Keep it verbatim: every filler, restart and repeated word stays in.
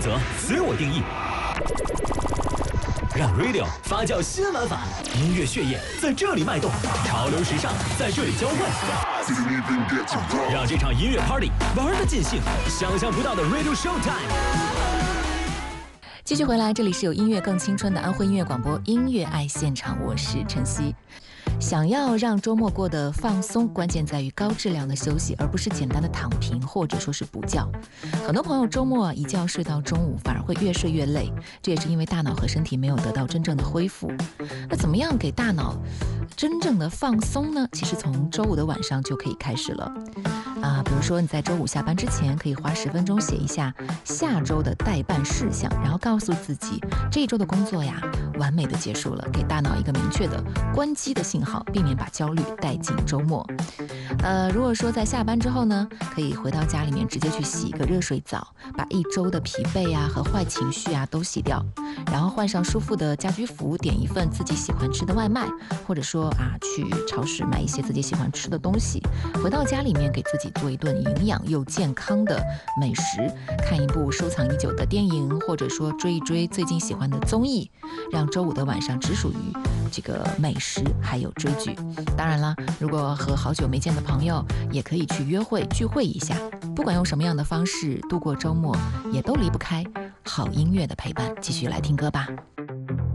则随我定义，让 Radio 发酵新玩法，音乐血液在这里脉动，潮流时尚在这里交汇，让这场音乐 Party 玩得尽兴，想象不到的 Radio Showtime。 继续回来，这里是有音乐更青春的安徽音乐广播音乐爱现场，我是晨曦。想要让周末过得放松，关键在于高质量的休息，而不是简单的躺平或者说是补觉。很多朋友周末一觉睡到中午，反而会越睡越累，这也是因为大脑和身体没有得到真正的恢复。那怎么样给大脑真正的放松呢？其实从周五的晚上就可以开始了啊，比如说你在周五下班之前，可以花十分钟写一下下周的待办事项，然后告诉自己这一周的工作呀完美的结束了，给大脑一个明确的关机的信号，避免把焦虑带进周末。呃，如果说在下班之后呢，可以回到家里面直接去洗一个热水澡，把一周的疲惫啊和坏情绪啊都洗掉，然后换上舒服的家居服，点一份自己喜欢吃的外卖，或者说啊去超市买一些自己喜欢吃的东西，回到家里面给自己做一顿营养又健康的美食，看一部收藏已久的电影，或者说追一追最近喜欢的综艺，让周五的晚上只属于这个美食还有追剧。当然了，如果和好久没见的朋友，也可以去约会聚会一下，不管用什么样的方式度过周末，也都离不开好音乐的陪伴。继续来听歌吧。